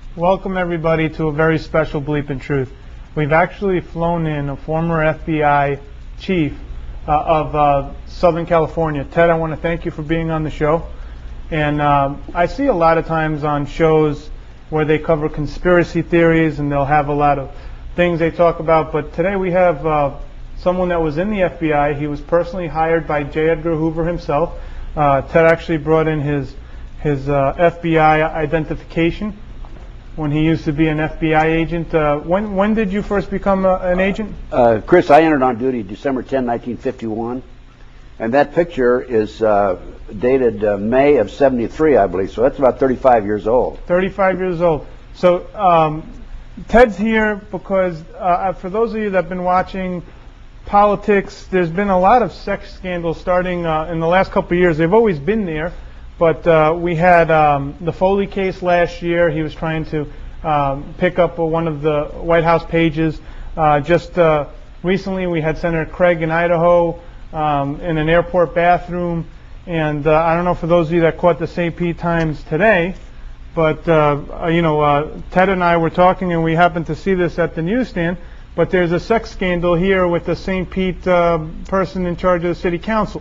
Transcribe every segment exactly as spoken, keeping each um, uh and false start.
Welcome everybody to a very special Bleep in Truth. We've actually flown in a former F B I chief uh, of uh, Southern California. Ted, I want to thank you for being on the show. And um, I see a lot of times on shows where they cover conspiracy theories and they'll have a lot of things they talk about, but today we have uh, someone that was in the F B I. He was personally hired by J. Edgar Hoover himself. Uh, Ted actually brought in his, his uh, F B I identification when he used to be an F B I agent. Uh, when, when did you first become a, an agent? Uh, Chris, I entered on duty December tenth, nineteen fifty-one, and that picture is uh, dated uh, May of seventy-three, I believe, so that's about thirty-five years old. thirty-five years old. So um, Ted's here because uh, for those of you that have been watching politics, there's been a lot of sex scandals starting uh, in the last couple of years. They've always been there, but uh, we had um, the Foley case last year. He was trying to um, pick up one of the White House pages. Uh, just uh, recently we had Senator Craig in Idaho um, in an airport bathroom. And uh, I don't know for those of you that caught the Saint Pete Times today, but uh, you know, uh, Ted and I were talking and we happened to see this at the newsstand, but there's a sex scandal here with the Saint Pete uh, person in charge of the city council.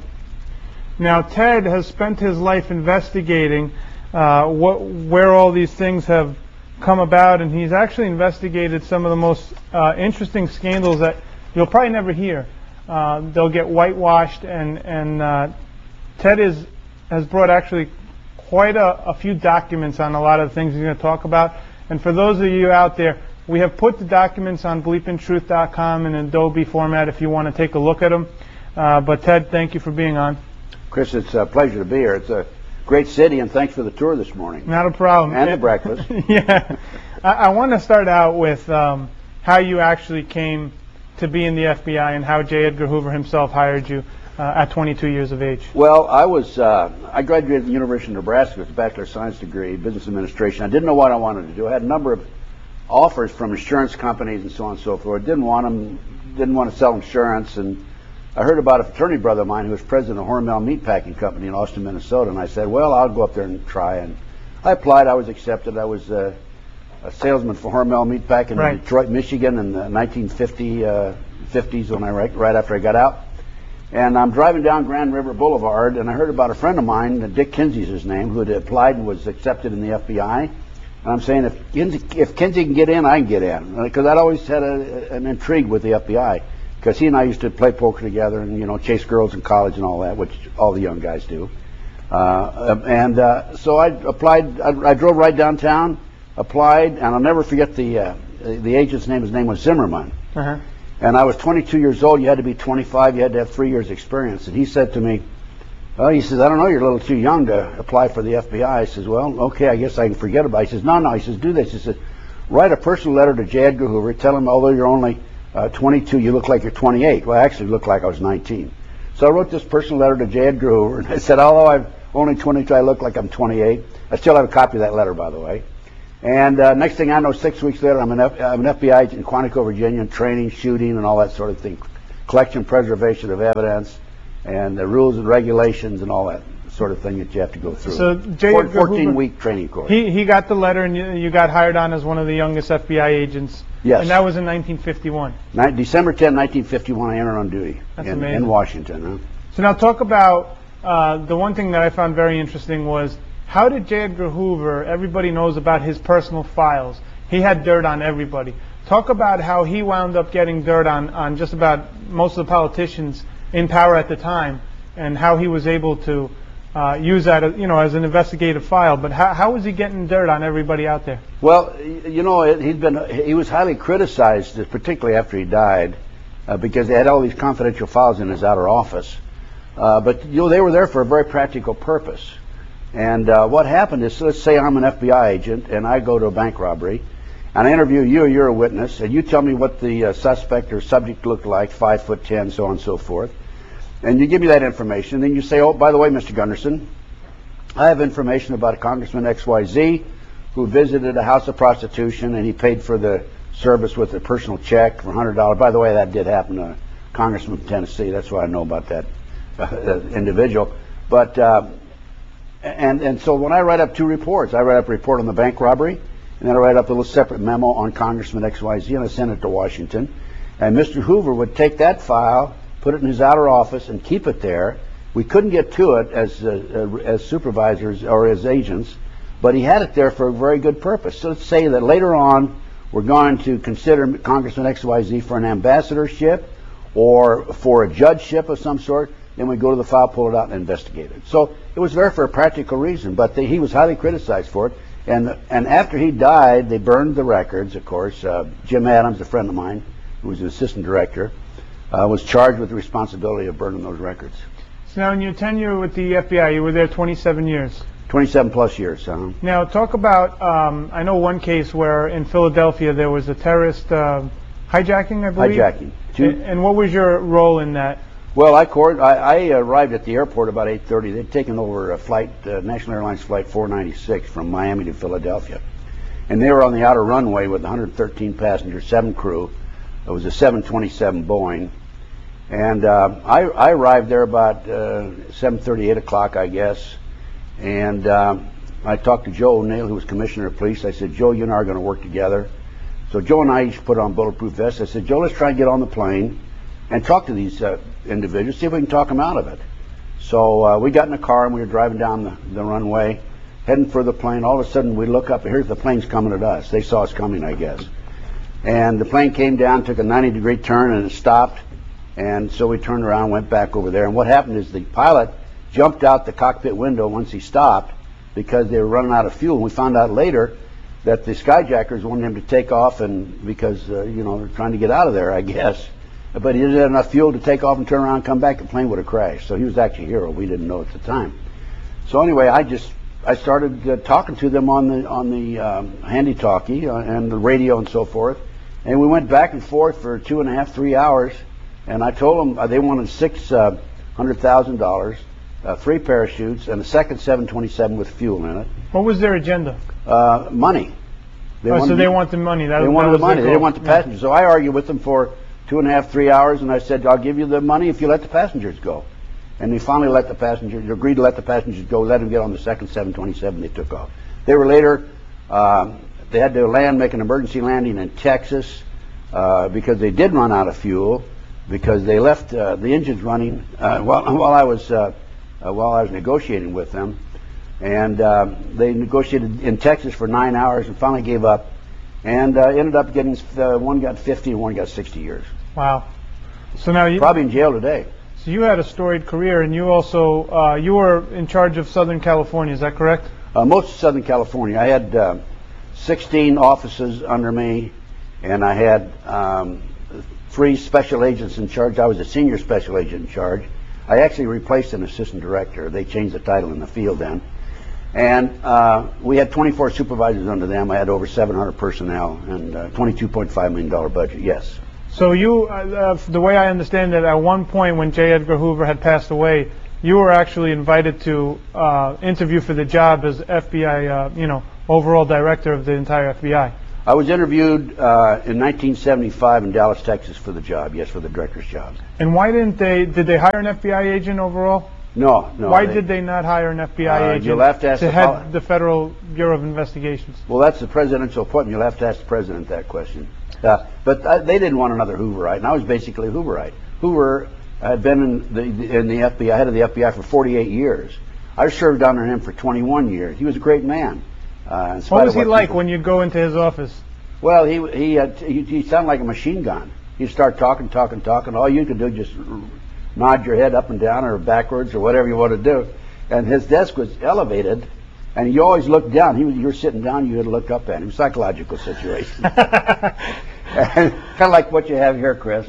Now, Ted has spent his life investigating uh, what, where all these things have come about, and he's actually investigated some of the most uh, interesting scandals that you'll probably never hear. Uh, they'll get whitewashed, and, and uh, Ted is, has brought actually quite a, a few documents on a lot of the things he's going to talk about. And for those of you out there, we have put the documents on bleep in truth dot com in Adobe format if you want to take a look at them. Uh, but Ted, thank you for being on. Chris, it's a pleasure to be here. It's a great city, and thanks for the tour this morning. Not a problem. And the breakfast. Yeah. I, I want to start out with um, how you actually came to be in the F B I and how J. Edgar Hoover himself hired you uh, at twenty-two years of age. Well, I was uh, I graduated from the University of Nebraska with a Bachelor of Science degree, business administration. I didn't know what I wanted to do. I had a number of offers from insurance companies and so on and so forth. Didn't want them, didn't want to sell insurance, and I heard about a fraternity brother of mine who was president of Hormel Meatpacking Company in Austin, Minnesota, and I said, well, I'll go up there and try. And I applied. I was accepted. I was uh, a salesman for Hormel Meatpacking Right. in Detroit, Michigan in the nineteen fifties when I right, right after I got out. And I'm driving down Grand River Boulevard, and I heard about a friend of mine, Dick Kinsey's his name, who had applied and was accepted in the F B I. And I'm saying, if Kinsey, if Kinsey can get in, I can get in, because I'd always had a, an intrigue with the F B I. Because he and I used to play poker together and, you know, chase girls in college and all that, which all the young guys do. Uh, and uh, so I applied. I, I drove right downtown, applied, and I'll never forget the uh, the agent's name. His name was Zimmerman. Uh-huh. And I was twenty-two years old. You had to be twenty-five. You had to have three years experience. And he said to me, well, he says, I don't know, you're a little too young to apply for the F B I. I says, well, okay, I guess I can forget about it. He says, no, no. He says, do this. He says, write a personal letter to J. Edgar Hoover. Tell him, although you're only Uh, twenty-two, you look like you're twenty-eight. Well, I actually looked like I was nineteen. So I wrote this personal letter to J. Edgar Hoover, and I said, although I'm only twenty-two, I look like I'm twenty-eight. I still have a copy of that letter, by the way. And uh, next thing I know, six weeks later, I'm an, F I'm an F B I agent in Quantico, Virginia, training, shooting, and all that sort of thing. Collection, preservation of evidence, and the rules and regulations and all that sort of thing that you have to go through. So J. Edgar fourteen-week training course. He, he got the letter, and you, you got hired on as one of the youngest F B I agents. Yes. And that was in nineteen fifty-one. Ni December tenth, nineteen fifty-one, I entered on duty That's in, amazing. in Washington. Huh? So now talk about uh, the one thing that I found very interesting was, how did J. Edgar Hoover, everybody knows about his personal files. He had dirt on everybody. Talk about how he wound up getting dirt on, on just about most of the politicians in power at the time, and how he was able to uh, use that, you know, as an investigative file. But how, how was he getting dirt on everybody out there? Well, you know, he'd been he was highly criticized, particularly after he died, uh, because they had all these confidential files in his outer office. Uh, but you know, they were there for a very practical purpose. And uh, what happened is, let's say I'm an F B I agent and I go to a bank robbery, and I interview you, you're a witness, and you tell me what the uh, suspect or subject looked like, five foot ten, so on and so forth. And you give me that information, then you say, oh, by the way, Mister Gunderson, I have information about a Congressman X Y Z who visited a house of prostitution, and he paid for the service with a personal check for one hundred dollars. By the way, that did happen to a congressman from Tennessee. That's why I know about that uh, individual. But uh, and and so when I write up two reports, I write up a report on the bank robbery, and then I write up a little separate memo on Congressman X Y Z, and I send it to Washington. And Mister Hoover would take that file, put it in his outer office, and keep it there. We couldn't get to it as uh, uh, as supervisors or as agents, but he had it there for a very good purpose. So let's say that later on we're going to consider Congressman X Y Z for an ambassadorship or for a judgeship of some sort. Then we go to the file, pull it out, and investigate it. So it was there for a practical reason, but they, he was highly criticized for it. And and after he died, they burned the records, of course. Uh, Jim Adams, a friend of mine, who was an assistant director, uh, was charged with the responsibility of burning those records. So now in your tenure with the F B I, you were there twenty-seven years. twenty-seven plus years. Uh-huh. Now talk about, um, I know one case where in Philadelphia there was a terrorist uh, hijacking, I believe? Hijacking. Two, and, and what was your role in that? Well, I, court, I, I arrived at the airport about eight thirty. They'd taken over a flight, uh, National Airlines Flight four ninety-six from Miami to Philadelphia. And they were on the outer runway with one hundred thirteen passengers, seven crew. It was a seven twenty-seven Boeing. And uh, I, I arrived there about uh, seven thirty, eight o'clock, I guess. And uh, I talked to Joe O'Neill, who was Commissioner of Police. I said, Joe, you and I are going to work together. So Joe and I each put on bulletproof vests. I said, Joe, let's try and get on the plane and talk to these uh, individuals, see if we can talk them out of it. So uh, we got in the car and we were driving down the, the runway, heading for the plane. All of a sudden we look up and here's the plane's coming at us. They saw us coming, I guess. And the plane came down, took a ninety degree turn, and it stopped. And so we turned around, went back over there. And what happened is the pilot jumped out the cockpit window once he stopped because they were running out of fuel. And we found out later that the skyjackers wanted him to take off, and because uh, you know they're trying to get out of there, I guess. But he didn't have enough fuel to take off and turn around and come back. The plane would have crashed. So he was actually a hero. We didn't know at the time. So anyway, I just I started uh, talking to them on the on the um, handy-talkie uh, and the radio and so forth. And we went back and forth for two and a half, three hours. And I told them uh, they wanted six uh, hundred thousand dollars, uh, three parachutes, and a second seven twenty-seven with fuel in it. What was their agenda? Uh, money. They oh, so they want the money. That, they that wanted was the money. They didn't want the yeah. passengers. So I argued with them for two and a half, three hours, and I said, I'll give you the money if you let the passengers go. And they finally let the passengers, agreed to let the passengers go, let them get on the second seven twenty-seven. They took off. They were later, uh, they had to land, make an emergency landing in Texas uh, because they did run out of fuel, because they left uh, the engines running uh, while, while I was uh, uh, while I was negotiating with them. And uh, they negotiated in Texas for nine hours and finally gave up, and uh, ended up getting, uh, one got fifty and one got sixty years. Wow. So now you probably in jail today. So you had a storied career, and you also uh, you were in charge of Southern California. Is that correct? Uh, most of Southern California. I had uh, sixteen offices under me, and I had um, three special agents in charge. I was a senior special agent in charge. I actually replaced an assistant director. They changed the title in the field then. And uh, we had twenty-four supervisors under them. I had over seven hundred personnel and uh, twenty-two point five million dollars budget, yes. So you, uh, uh, the way I understand it, at one point when J. Edgar Hoover had passed away, you were actually invited to uh, interview for the job as F B I, uh, you know, overall director of the entire F B I. I was interviewed uh, in nineteen seventy-five in Dallas, Texas for the job, yes, for the director's job. And why didn't they, did they hire an F B I agent overall? No, no. Why they, did they not hire an F B I uh, agent you'll have to, ask to the head poli- the Federal Bureau of Investigations? Well, that's the presidential appointment. You'll have to ask the president that question. Uh, but uh, they didn't want another Hooverite, and I was basically a Hooverite. Hoover had been in the, in the F B I, head of the F B I for forty-eight years. I served under him for twenty-one years. He was a great man. Uh, in spite what was of he like people, when you'd go into his office? Well, he he, had, he he sounded like a machine gun. He'd start talking, talking, talking. All you could do just nod your head up and down or backwards or whatever you want to do. And his desk was elevated, and you always looked down. He was, you were sitting down, you had to look up at him. Psychological situation. Kind of like what you have here, Chris.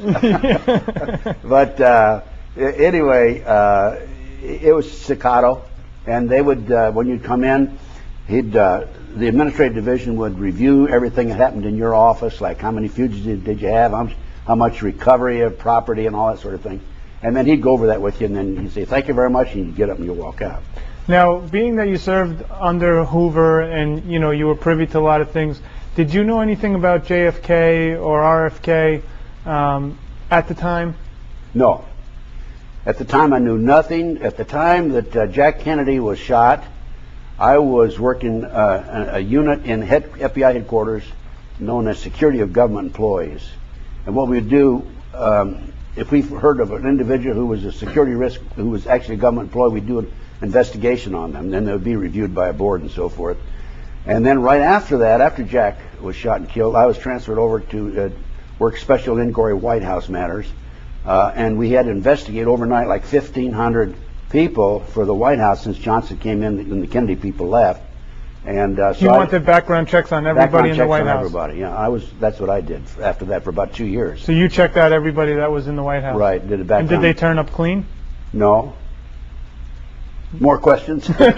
But uh, anyway, uh, it was staccato, and they would, uh, when you'd come in, he'd uh, the administrative division would review everything that happened in your office, like how many fugitives did you have, how much, how much recovery of property, and all that sort of thing. And then he'd go over that with you, and then he'd say, "Thank you very much," and you'd get up and you'd walk out. Now, being that you served under Hoover and you know you were privy to a lot of things, did you know anything about J F K or R F K um, at the time? No. At the time, I knew nothing. At the time that uh, Jack Kennedy was shot, I was working uh, a, a unit in head, F B I headquarters known as Security of Government Employees. And what we'd do, um, if we heard of an individual who was a security risk, who was actually a government employee, we'd do an investigation on them. Then they would be reviewed by a board and so forth. And then right after that, after Jack was shot and killed, I was transferred over to uh, work special inquiry White House matters. Uh, and we had to investigate overnight like fifteen hundred people for the White House since Johnson came in and the Kennedy people left. And uh, so you I, wanted background checks on everybody background in the checks White on House. Everybody, yeah. I was. That's what I did after that for about two years. So you checked out everybody that was in the White House. Right. Did a background. And did they turn up clean? No. More questions? No,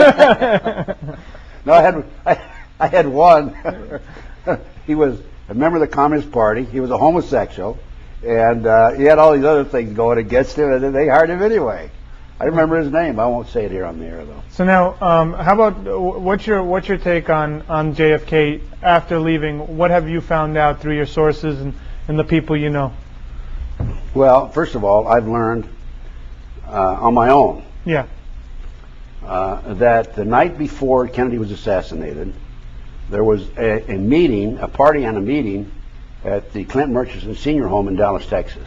I had I, I had one. He was a member of the Communist Party. He was a homosexual, and uh, he had all these other things going against him, and then they hired him anyway. I remember his name. I won't say it here on the air, though. So now, um, how about uh, what's your what's your take on on J F K after leaving? What have you found out through your sources and, and the people you know? Well, first of all, I've learned uh, on my own Yeah. uh, that the night before Kennedy was assassinated, there was a, a meeting, a party and a meeting at the Clint Murchison Senior Home in Dallas, Texas.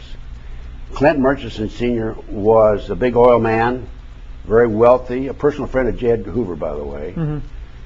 Clint Murchison Senior was a big oil man, very wealthy, a personal friend of J. Edgar Hoover, by the way. Mm-hmm.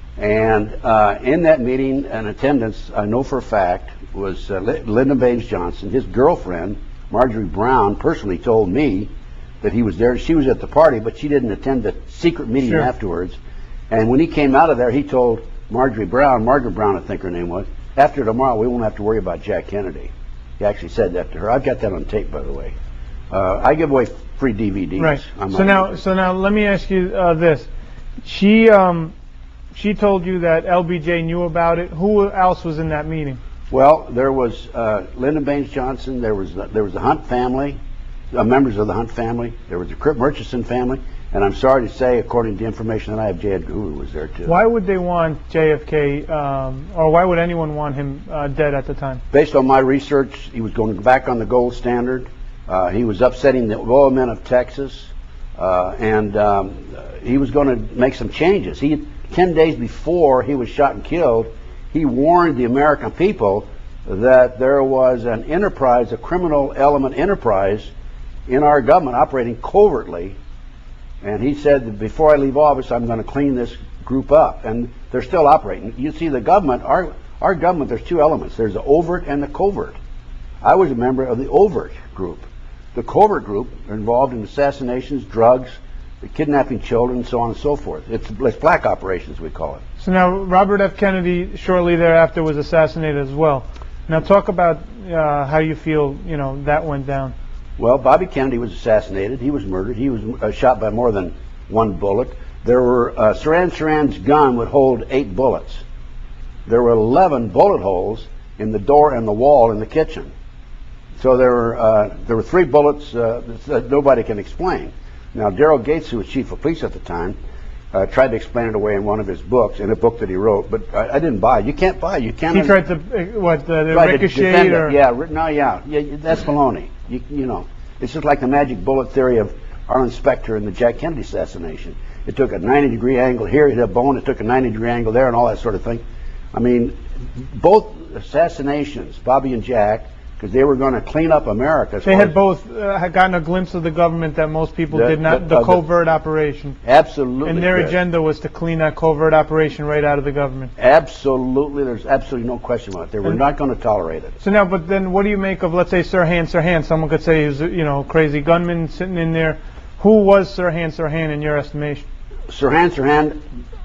And uh, in that meeting, in attendance, I know for a fact, was uh, Lyndon Baines Johnson. His girlfriend, Marjorie Brown, personally told me that he was there. She was at the party, but she didn't attend the secret meeting Sure. afterwards. And when he came out of there, he told Marjorie Brown, Margaret Brown, I think her name was, after tomorrow, we won't have to worry about Jack Kennedy. He actually said that to her. I've got that on tape, by the way. Uh, I give away free D V Ds. Right. on So my now, YouTube. so now, let me ask you uh, this: She, um, she told you that L B J knew about it. Who else was in that meeting? Well, there was uh, Lyndon Baines Johnson. There was there was the Hunt family, uh, members of the Hunt family. There was the Crip Murchison family, and I'm sorry to say, according to the information that I have, J. Edgar Hoover was there too. Why would they want J F K, um, or why would anyone want him uh, dead at the time? Based on my research, he was going back on the gold standard. Uh, he was upsetting the oil men of Texas, uh, and um, he was going to make some changes. He, ten days before he was shot and killed, he warned the American people that there was an enterprise, a criminal element enterprise in our government operating covertly. And he said that before I leave office, I'm going to clean this group up. And they're still operating. You see, the government, our, our government, there's two elements. There's the overt and the covert. I was a member of the overt group. The covert group are involved in assassinations, drugs, kidnapping children, so on and so forth. It's, it's black operations, we call it. So now, Robert F. Kennedy shortly thereafter was assassinated as well. Now, talk about uh, how you feel, you know, that went down. Well, Bobby Kennedy was assassinated. He was murdered. He was uh, shot by more than one bullet. There were uh, Saran Saran's gun would hold eight bullets. There were eleven bullet holes in the door and the wall in the kitchen. So there were uh, there were three bullets uh, that nobody can explain. Now, Daryl Gates, who was chief of police at the time, uh, tried to explain it away in one of his books, in a book that he wrote, but I, I didn't buy it. You can't buy it. You can't. He tried to, uh, what, the, the tried to ricochet defend it. or? Yeah, ri- no, yeah, yeah, that's baloney. You, you know, it's just like the magic bullet theory of Arlen Specter and the Jack Kennedy assassination. It took a ninety degree angle here, it hit a bone, it took a ninety degree angle there, and all that sort of thing. I mean, both assassinations, Bobby and Jack, because they were going to clean up America. as They far had as- both uh, had gotten a glimpse of the government that most people The- did not, the- the, uh, the- covert operation. Absolutely. And their Chris. agenda was to clean that covert operation right out of the government. Absolutely, there's absolutely no question about it. They were And- not going to tolerate it. So now, but then what do you make of, let's say, Sirhan Sirhan? Someone could say he was, you know, crazy gunman sitting in there. Who was Sirhan Sirhan in your estimation? Sirhan Sirhan,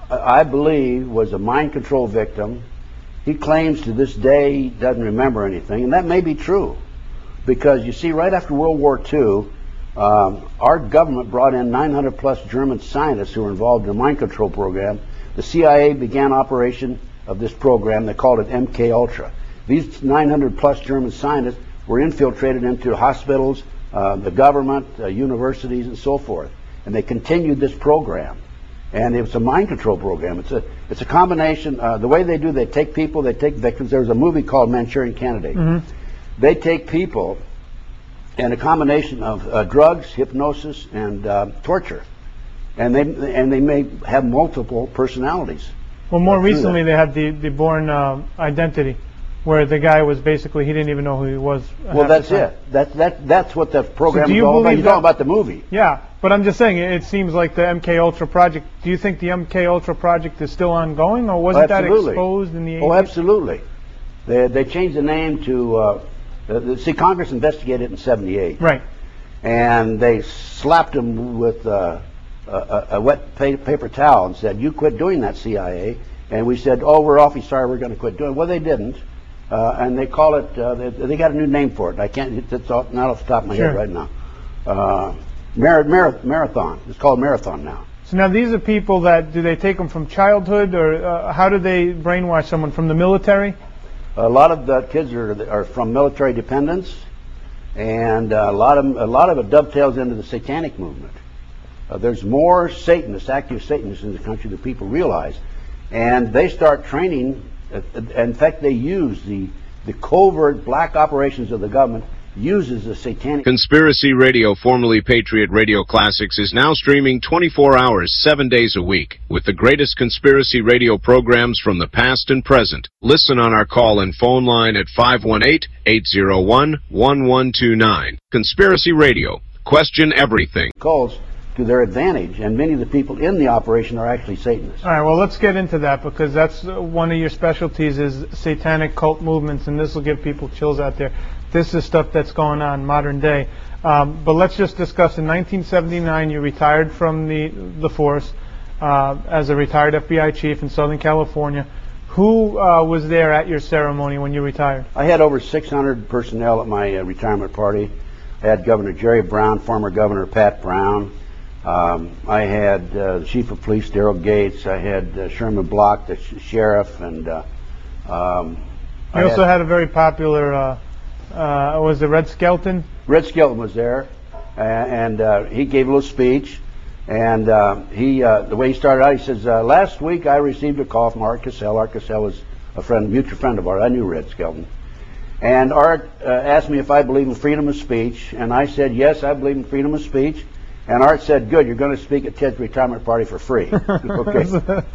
I believe, was a mind control victim. He claims to this day he doesn't remember anything, and that may be true. Because you see, right after World War Two, um, our government brought in nine hundred plus German scientists who were involved in the mind control program. The C I A began operation of this program. They called it M K Ultra. These nine hundred plus German scientists were infiltrated into hospitals, uh, the government, uh, universities, and so forth. And they continued this program. And it was a mind control program. It's a it's a combination. Uh, the way they do, they take people, they take victims. There was a movie called Manchurian Candidate. Mm-hmm. They take people and a combination of uh, drugs, hypnosis, and uh, torture. and they and they may have multiple personalities. Well, more through recently that. they had the the Bourne uh, Identity, where the guy was basically he didn't even know who he was. Well, that's it. That that that's what the program So do is you all about. believe You're talking that- about the movie. Yeah, but I'm just saying it, it seems like the M K Ultra project. Do you think the M K Ultra project is still ongoing, or wasn't that Absolutely. exposed in the eighties? Oh, absolutely. They they changed the name to. Uh, the, the, see, Congress investigated it in seventy-eight. Right. And they slapped him with uh, a, a, a wet pa- paper towel and said, "You quit doing that, C I A." And we said, "Oh, we're awfully sorry. We're going to quit doing it." Well, they didn't, uh, and they call it. Uh, they, they got a new name for it. I can't. It's all, not off the top of my Sure. head right now. Uh, Mar- Mar- Marathon. It's called Marathon now. So now these are people that, do they take them from childhood, or uh, how do they brainwash someone from the military? A lot of the kids are are from military dependents, and uh, a lot of a lot of it dovetails into the satanic movement. Uh, there's more Satanists, active Satanists in the country than people realize, and they start training. Uh, in fact, they use the the covert black operations of the government uses the satanic. Conspiracy Radio, formerly Patriot Radio Classics, is now streaming twenty-four hours, seven days a week, with the greatest conspiracy radio programs from the past and present. Listen on our call-in phone line at five one eight, eight zero one, one one two nine. Conspiracy Radio. Question everything. Calls to their advantage, and many of the people in the operation are actually Satanists. All right, well, let's get into that, because that's uh, one of your specialties is satanic cult movements, and this will give people chills out there. This is stuff that's going on modern day. Um, but let's just discuss, in nineteen seventy-nine, you retired from the, the force uh, as a retired F B I chief in Southern California. Who uh, was there at your ceremony when you retired? I had over six hundred personnel at my uh, retirement party. I had Governor Jerry Brown, former Governor Pat Brown. Um, I had uh, the Chief of Police, Daryl Gates. I had uh, Sherman Block, the sh- sheriff, and uh, um, You I also had, had a very popular, uh, uh, was it Red Skelton? Red Skelton was there, uh, and uh, he gave a little speech. And uh, he, uh, the way he started out, he says, uh, "Last week I received a call from Art Cassell. Art Cassell was a friend, mutual friend of ours. I knew Red Skelton. And Art uh, asked me if I believe in freedom of speech, and I said, yes, I believe in freedom of speech. And Art said, good, you're going to speak at Ted's retirement party for free." Okay.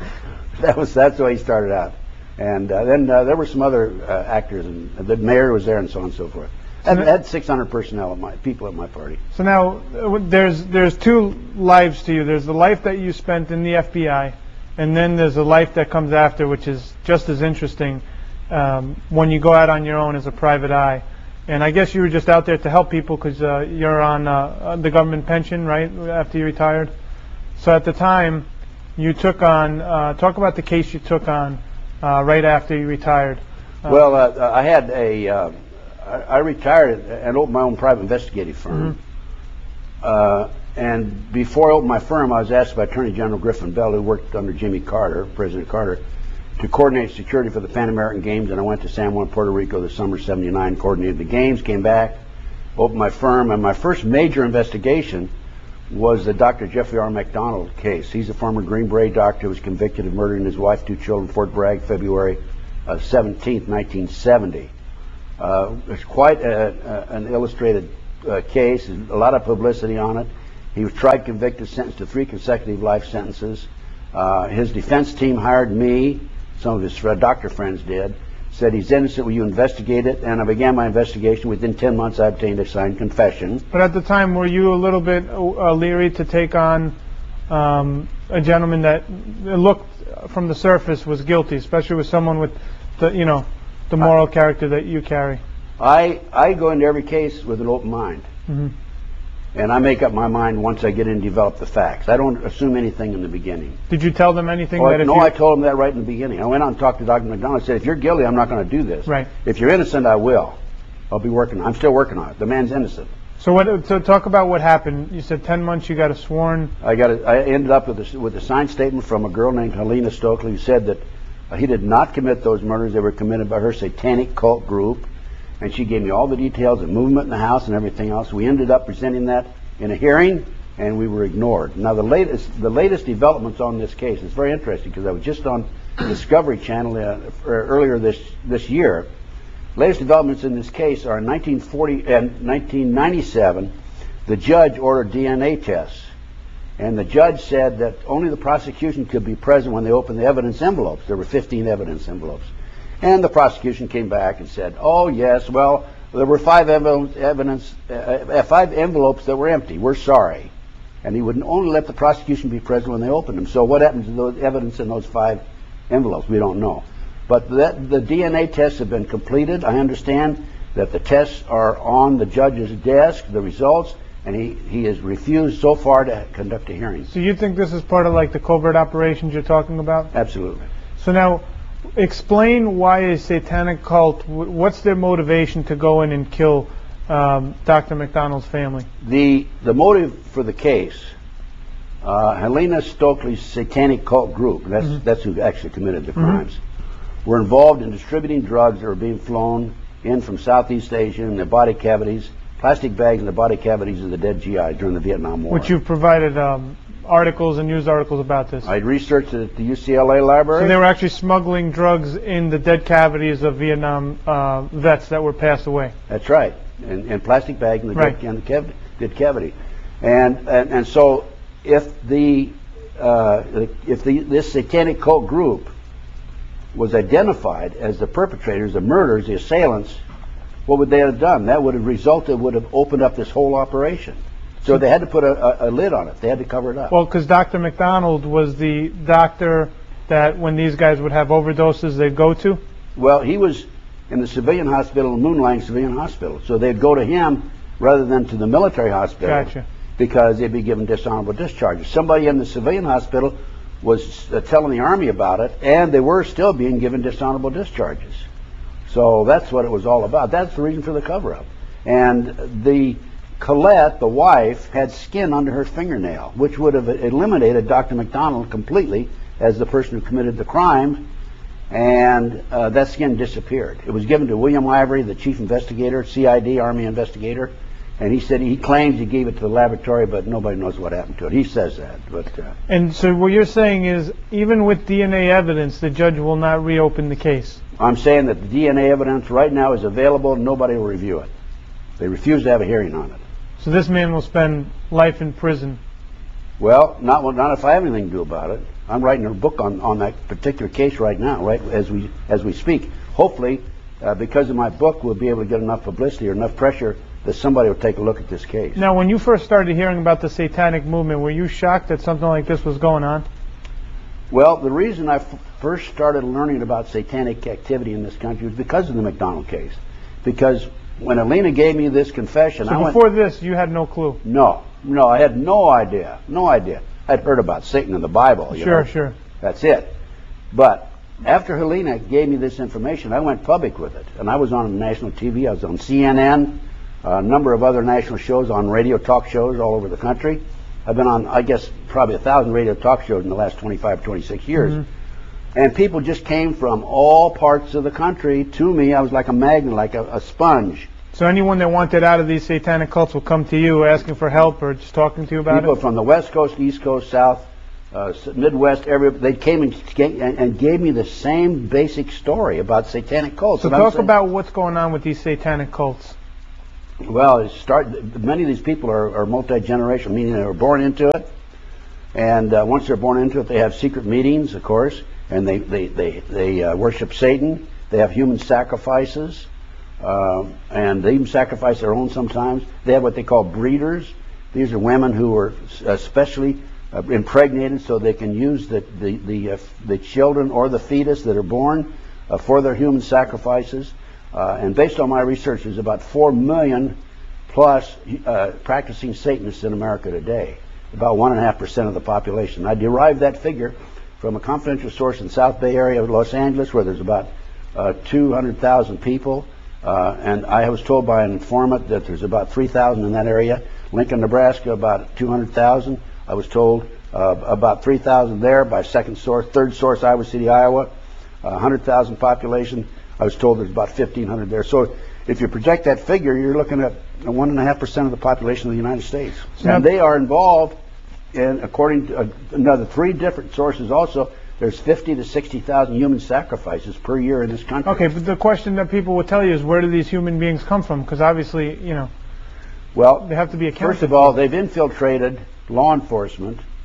That was, that's the way he started out. And uh, then uh, there were some other uh, actors, and the mayor was there, and so on and so forth. I had, had six hundred personnel at my, people at my party. So now, uh, there's there's two lives to you. There's the life that you spent in the F B I, and then there's a life that comes after, which is just as interesting um, when you go out on your own as a private eye. And I guess you were just out there to help people because uh, you're on uh, the government pension, right, after you retired? So at the time, you took on, uh, talk about the case you took on uh, right after you retired. Uh, Well, uh, I had a, uh, I, I retired and opened my own private investigative firm. Mm-hmm. Uh, and before I opened my firm, I was asked by Attorney General Griffin Bell, who worked under Jimmy Carter, President Carter, to coordinate security for the Pan American Games. And I went to San Juan, Puerto Rico this summer, seventy-nine, coordinated the games, came back, opened my firm, and my first major investigation was the Doctor Jeffrey R. McDonald case. He's a former Green Beret doctor who was convicted of murdering his wife, two children, Fort Bragg, February uh, seventeenth, nineteen seventy. Uh, it's quite a, a, an illustrated uh, case, a lot of publicity on it. He was tried, convicted, sentenced to three consecutive life sentences. Uh, his defense team hired me, some of his uh, doctor friends did, said he's innocent, will you investigate it? And I began my investigation. Within ten months I obtained a signed confession. But at the time, were you a little bit uh, leery to take on um, a gentleman that looked from the surface was guilty, especially with someone with the, you know, the moral I, character that you carry? I, I go into every case with an open mind. Mm-hmm. And I make up my mind once I get in and develop the facts. I don't assume anything in the beginning. Did you tell them anything? Oh, that if no, you... I told them that right in the beginning. I went out and talked to Doctor McDonald. I said, if you're guilty, I'm not going to do this. Right. If you're innocent, I will. I'll be working. I'm still working on it. The man's innocent. So what? So talk about what happened. You said ten months. You got a sworn. I got. A, I ended up with a, with a signed statement from a girl named Helena Stokely, who said that uh, he did not commit those murders. They were committed by her satanic cult group, and she gave me all the details of movement in the house and everything else. We ended up presenting that in a hearing, and we were ignored. Now the latest the latest developments on this case is very interesting because I was just on Discovery Channel uh, earlier this this year. Latest developments in this case are in nineteen forty and nineteen ninety-seven. The judge ordered D N A tests, And the judge said that only the prosecution could be present when they opened the evidence envelopes. There were fifteen evidence envelopes. And the prosecution came back and said, oh, yes, well, there were five envel- evidence, uh, five envelopes that were empty. We're sorry. And he would only let the prosecution be present when they opened them. So what happened to the evidence in those five envelopes? We don't know. But that, the D N A tests have been completed. I understand that the tests are on the judge's desk, the results, and he, he has refused so far to conduct a hearing. So you think this is part of like the covert operations you're talking about? Absolutely. So now, explain why a satanic cult, what's their motivation to go in and kill um, Doctor McDonald's family? The, the motive for the case, uh, Helena Stokely's satanic cult group, that's, mm-hmm. that's who actually committed the crimes, mm-hmm. were involved in distributing drugs that were being flown in from Southeast Asia in their body cavities, plastic bags in the body cavities of the dead G Is during the Vietnam War. Which you've provided um, articles and news articles about this. I researched it at the U C L A library. So they were actually smuggling drugs in the dead cavities of Vietnam uh, vets that were passed away. That's right, in, in plastic bags in the right. dead, in the cav- dead cavity. And, and and so if the uh, if the this satanic cult group was identified as the perpetrators, the murderers, the assailants, what would they have done? That would have resulted, would have opened up this whole operation. So they had to put a, a, a lid on it. They had to cover it up. Well, because Doctor McDonald was the doctor that when these guys would have overdoses, they'd go to? Well, he was in the civilian hospital, Moonlighting Civilian Hospital. So they'd go to him rather than to the military hospital. Gotcha. Because they'd be given dishonorable discharges. Somebody in the civilian hospital was uh, telling the Army about it, and they were still being given dishonorable discharges. So that's what it was all about. That's the reason for the cover-up. And the Colette, the wife, had skin under her fingernail, which would have eliminated Doctor McDonald completely as the person who committed the crime, and uh, that skin disappeared. It was given to William Ivory, the chief investigator, C I D, Army investigator, and he said he claims he gave it to the laboratory, but nobody knows what happened to it. He says that. But uh, and so what you're saying is, even with D N A evidence, the judge will not reopen the case? I'm saying that the D N A evidence right now is available and nobody will review it. They refuse to have a hearing on it. So this man will spend life in prison? Well, not not if I have anything to do about it. I'm writing a book on, on that particular case right now, right as we as we speak. Hopefully, uh, because of my book, we'll be able to get enough publicity or enough pressure that somebody will take a look at this case. Now, when you first started hearing about the satanic movement, were you shocked that something like this was going on? Well, the reason I f- first started learning about satanic activity in this country was because of the McDonald case. Because when Alina gave me this confession, so I went... before this, you had no clue? No, no, I had no idea, no idea. I'd heard about Satan in the Bible. You sure, know? sure. That's it. But after Helena gave me this information, I went public with it. And I was on national T V, I was on C N N, a number of other national shows, on radio talk shows all over the country. I've been on, I guess, probably a thousand radio talk shows in the last twenty-five, twenty-six years. Mm-hmm. And people just came from all parts of the country to me. I was like a magnet, like a, a sponge. So anyone that wanted out of these satanic cults will come to you asking for help or just talking to you about people it? People from the West Coast, East Coast, South, uh, Midwest, every, they came and, and gave me the same basic story about satanic cults. So talk about what's going on with these satanic cults. Well, it start, many of these people are, are multi-generational, meaning they were born into it. And uh, once they're born into it, they have secret meetings, of course, and they, they, they, they uh, worship Satan. They have human sacrifices. Uh, and they even sacrifice their own sometimes. They have what they call breeders. These are women who are especially uh, impregnated so they can use the the the, uh, the children or the fetus that are born uh, for their human sacrifices. Uh, and based on my research, there's about four million plus uh, practicing Satanists in America today. About one and a half percent of the population. I derived that figure from a confidential source in the South Bay area of Los Angeles, where there's about uh, two hundred thousand people. Uh, and I was told by an informant that there's about three thousand in that area. Lincoln, Nebraska, about two hundred thousand. I was told uh, about three thousand there by second source. Third source, Iowa City, Iowa, uh, one hundred thousand population. I was told there's about fifteen hundred there. So if you project that figure, you're looking at one point five percent of the population of the United States. So and they are involved in, according to uh, another three different sources also, there's fifty to sixty thousand human sacrifices per year in this country. Okay, but the question that people will tell you is, where do these human beings come from? Because obviously, you know, well, they have to be accounted first of all, they've infiltrated law enforcement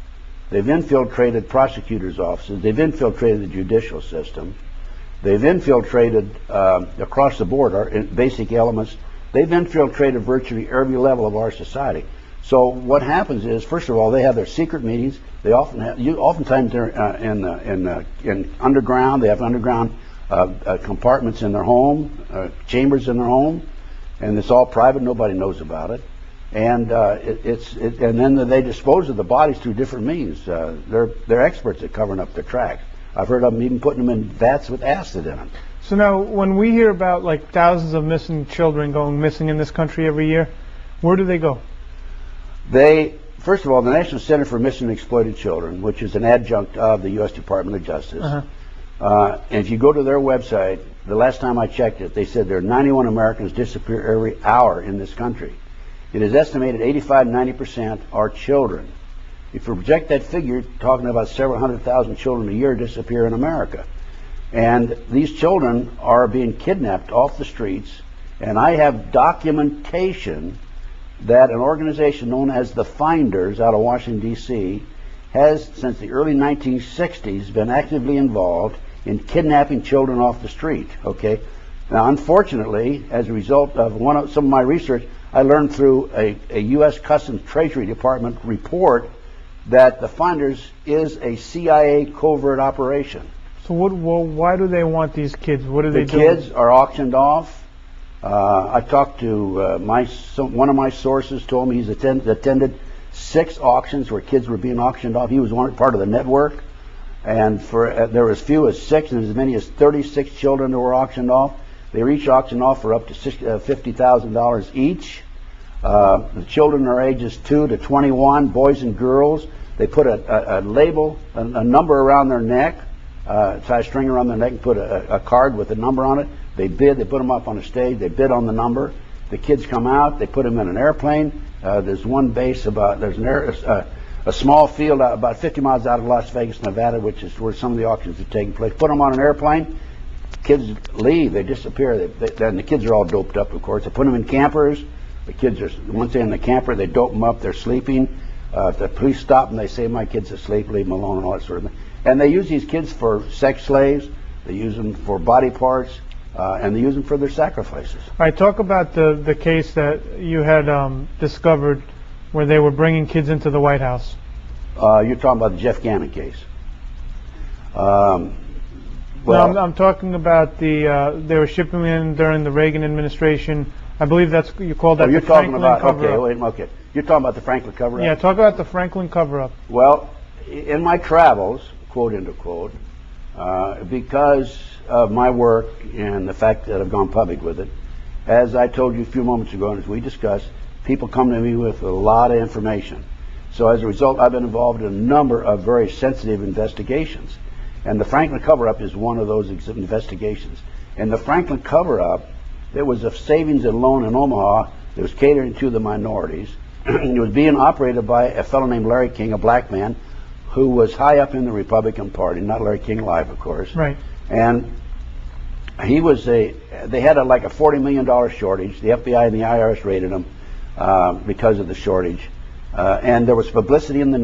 They've infiltrated prosecutors' offices. They've infiltrated the judicial system. They've infiltrated uh, across the board our basic elements. They've infiltrated virtually every level of our society. So what happens is, first of all, they have their secret meetings. They often have, you, oftentimes they're uh, in uh, in uh, in underground. They have underground uh, uh, compartments in their home, uh, chambers in their home, and it's all private. Nobody knows about it. And uh, it, it's it, and then they dispose of the bodies through different means. Uh, they're they're experts at covering up their tracks. I've heard of them even putting them in vats with acid in them. So now, when we hear about like thousands of missing children going missing in this country every year, where do they go? They, first of all, the National Center for Missing and Exploited Children, which is an adjunct of the U S Department of Justice. Uh-huh. Uh, and if you go to their website, the last time I checked it, they said there are ninety-one Americans disappear every hour in this country. It is estimated eighty-five to ninety percent are children. If you project that figure, talking about several hundred thousand children a year disappear in America. And these children are being kidnapped off the streets, and I have documentation that an organization known as the Finders out of Washington, D C has, since the early nineteen sixties, been actively involved in kidnapping children off the street. Okay. Now, unfortunately, as a result of one of some of my research, I learned through a, a U S Customs Treasury Department report that the Finders is a C I A covert operation. So what? Well, why do they want these kids? What do they do? The kids are auctioned off. Uh, I talked to uh, my some, one of my sources told me he's attend, attended six auctions where kids were being auctioned off. He was one part of the network, and for uh, there were as few as six and as many as thirty-six children that were auctioned off. They were each auctioned off for up to uh, fifty thousand dollars each. Uh, the children are ages two to twenty-one, boys and girls. They put a, a, a label, a, a number around their neck, uh, tie a string around their neck and put a, a card with a number on it. They bid, they put them up on a stage, they bid on the number. The kids come out, they put them in an airplane. Uh, there's one base about, there's an air, uh, a small field out, about fifty miles out of Las Vegas, Nevada, which is where some of the auctions are taking place. Put them on an airplane, kids leave, they disappear. They, they, and the kids are all doped up, of course. They put them in campers. The kids are, once they're in the camper, they dope them up, they're sleeping. Uh, if the police stop them, they say, my kid's asleep, leave them alone, and all that sort of thing. And they use these kids for sex slaves, they use them for body parts, uh, and they use them for their sacrifices. All right, talk about the, the case that you had um, discovered where they were bringing kids into the White House. Uh, you're talking about the Jeff Gannon case. Um, well, no, I'm, I'm talking about the, uh, they were shipping them in during the Reagan administration. I believe that's, you called that oh, you're the talking Franklin about, cover-up. okay, wait, okay. You're talking about the Franklin cover-up? Yeah, talk about the Franklin cover-up. Well, in my travels, quote, end quote, uh, because of my work and the fact that I've gone public with it, as I told you a few moments ago and as we discussed, people come to me with a lot of information. So as a result, I've been involved in a number of very sensitive investigations. And the Franklin cover-up is one of those ex- investigations. And the Franklin cover-up, there was a savings and loan in Omaha that was catering to the minorities. It was being operated by a fellow named Larry King, a black man, who was high up in the Republican Party, not Larry King Live, of course. Right. And he was a, they had a, like a forty million dollars shortage. The F B I and the I R S raided him uh, because of the shortage. Uh, and there was publicity in the